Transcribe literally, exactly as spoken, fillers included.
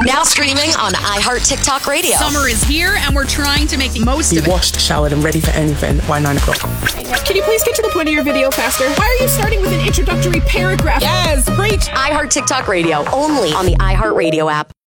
Now streaming on iHeart TikTok Radio. Summer is here, and we're trying to make the most Be of it. washed, showered, and ready for anything by nine o'clock. Can you please get to the point of your video faster? Why are you starting with an introductory paragraph? Yes, preach. iHeart TikTok Radio, only on the iHeart Radio app.